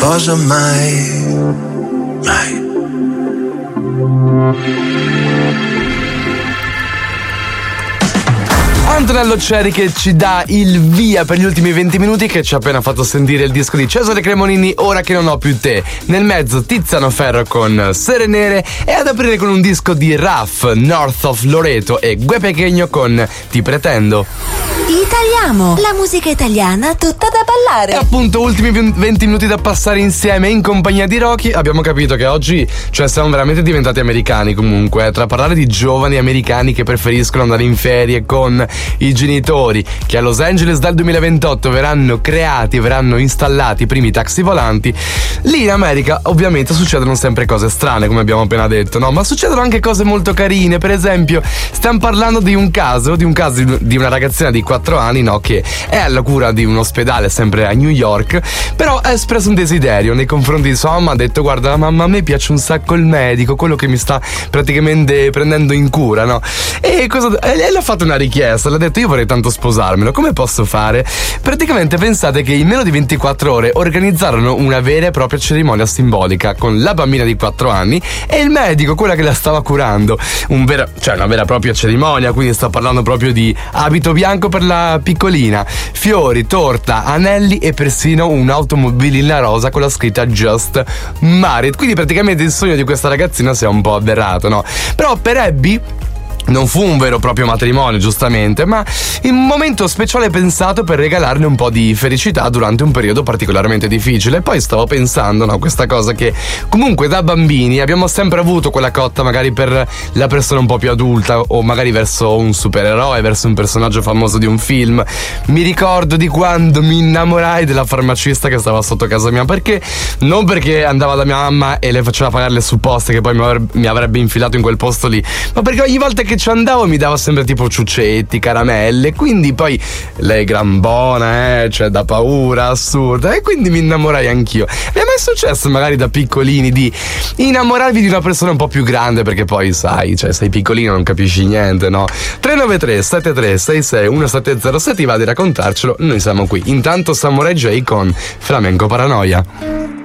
cosa mai, mai. Antonello Ceri che ci dà il via per gli ultimi 20 minuti, che ci ha appena fatto sentire il disco di Cesare Cremonini, Ora che non ho più te. Nel mezzo Tiziano Ferro con Sere Nere, e ad aprire con un disco di Raf, North of Loreto, e Gue Pequeño con Ti pretendo. Italiamo, la musica italiana tutta da ballare. E appunto, ultimi 20 minuti da passare insieme in compagnia di Rocky. Abbiamo capito che oggi, cioè, siamo veramente diventati americani comunque, tra parlare di giovani americani che preferiscono andare in ferie con i genitori, che a Los Angeles dal 2028 verranno installati i primi taxi volanti. Lì in America ovviamente succedono sempre cose strane, come abbiamo appena detto, no? Ma succedono anche cose molto carine. Per esempio, stiamo parlando di un caso di una ragazzina di 4 anni, no, che è alla cura di un ospedale sempre a New York, però ha espresso un desiderio nei confronti di sua mamma. Ha detto: guarda mamma, a me piace un sacco il medico, quello che mi sta praticamente prendendo in cura, no? E lei ha fatto una richiesta, le ha detto: io vorrei tanto sposarmelo, come posso fare? Praticamente pensate che in meno di 24 ore organizzarono una vera e propria cerimonia simbolica con la bambina di 4 anni e il medico, quella che la stava curando. Una vera e propria cerimonia, quindi sto parlando proprio di abito bianco per la piccolina, fiori, torta, anelli e persino un'automobilina rosa con la scritta Just Married. Quindi praticamente il sogno di questa ragazzina si è un po' avverato, no? Però per Abby non fu un vero e proprio matrimonio, giustamente, ma un momento speciale pensato per regalarle un po' di felicità durante un periodo particolarmente difficile. Poi stavo pensando, no, questa cosa che comunque da bambini abbiamo sempre avuto quella cotta magari per la persona un po' più adulta, o magari verso un supereroe, verso un personaggio famoso di un film. Mi ricordo di quando mi innamorai della farmacista che stava sotto casa mia, non perché andava da mia mamma e le faceva pagare le supposte che poi mi avrebbe infilato in quel posto lì, ma perché ogni volta che ci andavo mi dava sempre tipo ciuccetti, caramelle, quindi poi lei gran buona, cioè da paura, assurda, e quindi mi innamorai anch'io. Mi è mai successo magari da piccolini di innamorarvi di una persona un po' più grande, perché poi sai, cioè sei piccolino, non capisci niente, no? 393 73 66 1707, ti va di raccontarcelo, noi siamo qui. Intanto Samurai J con Flamenco Paranoia.